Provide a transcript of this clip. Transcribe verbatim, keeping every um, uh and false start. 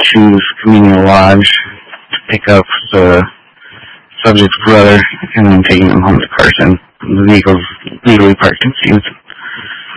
choose Camino Lodge to pick up the subject's brother and then taking him home to Carson. The vehicle's legally parked in Stevenson.